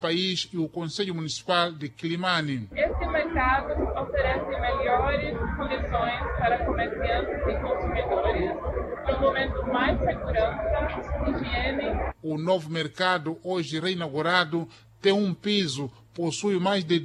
país e o Conselho Municipal de Quilimane. Esse mercado oferece melhores condições para comerciantes e consumidores, promovendo mais segurança, higiene. O novo mercado, hoje reinaugurado, tem um piso, possui mais de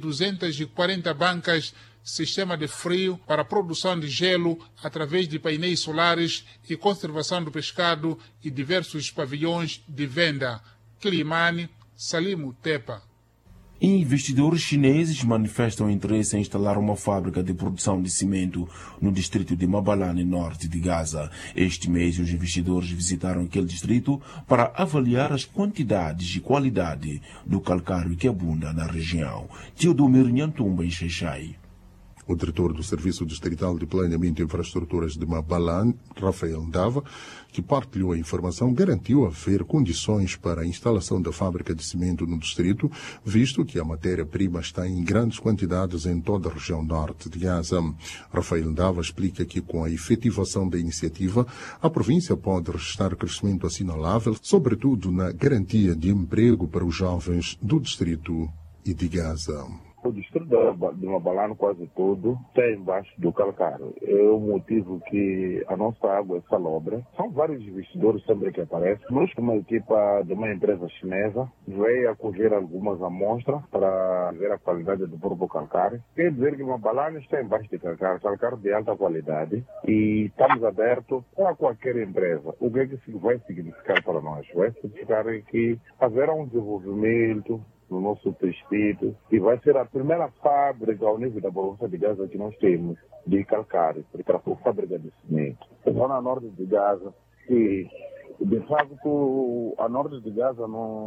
240 bancas, sistema de frio para a produção de gelo através de painéis solares e conservação do pescado e diversos pavilhões de venda. Quilimane, Salimo Tepa. Investidores chineses manifestam interesse em instalar uma fábrica de produção de cimento no distrito de Mabalane, norte de Gaza. Este mês, os investidores visitaram aquele distrito para avaliar as quantidades e qualidade do calcário que abunda na região. Teodomiro Nhantumba, em Xaixai. O diretor do Serviço Distrital de Planeamento e Infraestruturas de Mabalane, Rafael Ndava, que partilhou a informação, garantiu haver condições para a instalação da fábrica de cimento no distrito, visto que a matéria-prima está em grandes quantidades em toda a região norte de Gaza. Rafael Ndava explica que com a efetivação da iniciativa, a província pode registrar crescimento assinalável, sobretudo na garantia de emprego para os jovens do distrito e de Gaza. O distrito de Mabalane quase todo está embaixo do calcário. É o motivo que a nossa água é salobre. São vários investidores sempre que aparecem. Nós, uma equipa de uma empresa chinesa, veio acolher algumas amostras para ver a qualidade do próprio calcário. Quer dizer que Mabalane está embaixo de calcário de alta qualidade, e estamos abertos para qualquer empresa. O que é que isso vai significar para nós? Vai significar que haverá um desenvolvimento no nosso distrito, e vai ser a primeira fábrica ao nível da província de Gaza que nós temos de calcário, porque a fábrica de cimento. A zona norte de Gaza, e de facto a norte de Gaza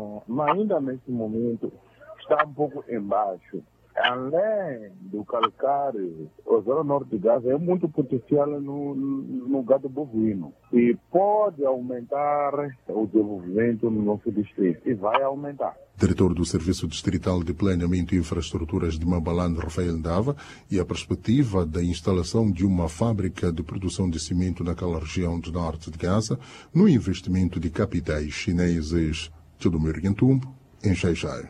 ainda nesse momento está um pouco embaixo. Além do calcário, a zona norte de Gaza é muito potencial no gado bovino e pode aumentar o desenvolvimento no nosso distrito, e vai aumentar. Diretor do Serviço Distrital de Planeamento e Infraestruturas de Mabalane, Rafael Ndava, e a perspectiva da instalação de uma fábrica de produção de cimento naquela região do norte de Gaza, no investimento de capitais chineses. Teodomiro Nhantumba, em Xaixai.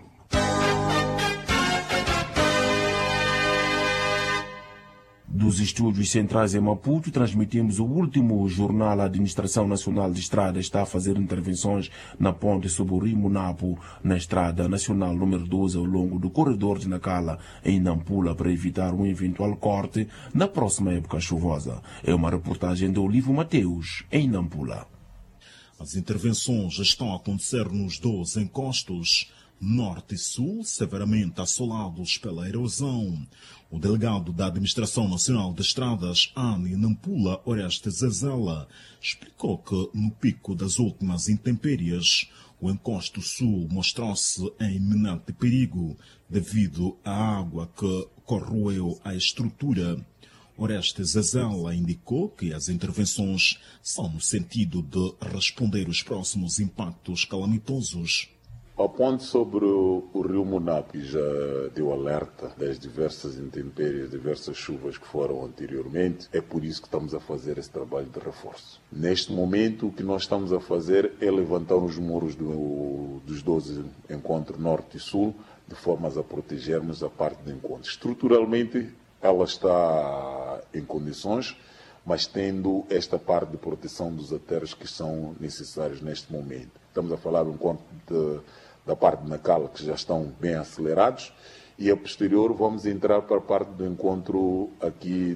Dos estúdios centrais em Maputo, transmitimos o último jornal. A Administração Nacional de Estradas está a fazer intervenções na ponte sobre o rio Munapo, na Estrada Nacional número 12, ao longo do corredor de Nacala, em Nampula, para evitar um eventual corte na próxima época chuvosa. É uma reportagem de Olivo Mateus, em Nampula. As intervenções estão a acontecer nos 2 encostos, norte e sul, severamente assolados pela erosão. O delegado da Administração Nacional de Estradas, ANI Nampula, Orestes Zezela, explicou que, no pico das últimas intempéries, o encosto sul mostrou-se em iminente perigo devido à água que corroeu a estrutura. Orestes Zezela indicou que as intervenções são no sentido de responder os próximos impactos calamitosos. A ponte sobre o rio Munapo já deu alerta das diversas intempéries, diversas chuvas que foram anteriormente. É por isso que estamos a fazer esse trabalho de reforço. Neste momento, o que nós estamos a fazer é levantar os muros dos 12 encontros norte e sul, de forma a protegermos a parte do encontro. Estruturalmente, ela está em condições, mas tendo esta parte de proteção dos aterros que são necessários neste momento. Estamos a falar do encontro da parte de Nacala, que já estão bem acelerados, e a posterior vamos entrar para a parte do encontro aqui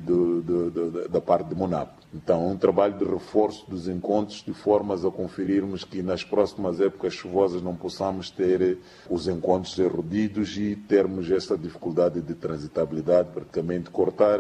da parte de Munapo. Então, é um trabalho de reforço dos encontros, de formas a conferirmos que nas próximas épocas chuvosas não possamos ter os encontros erodidos e termos essa dificuldade de transitabilidade. Praticamente, cortar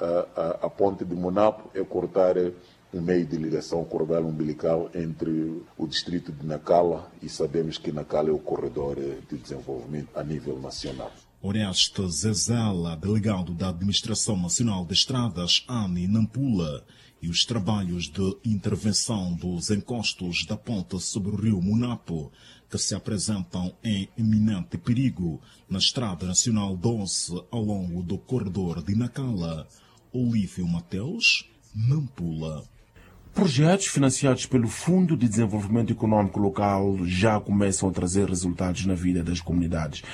a ponte de Munapo é cortar um meio de ligação, cordal umbilical entre o distrito de Nacala, e sabemos que Nacala é o corredor de desenvolvimento a nível nacional. Orestes Zezela, delegado da Administração Nacional de Estradas, ANI Nampula, e os trabalhos de intervenção dos encostos da ponte sobre o rio Munapo, que se apresentam em iminente perigo na Estrada Nacional 12, ao longo do corredor de Nacala. Olívio Mateus, Nampula. Projetos financiados pelo Fundo de Desenvolvimento Econômico Local já começam a trazer resultados na vida das comunidades.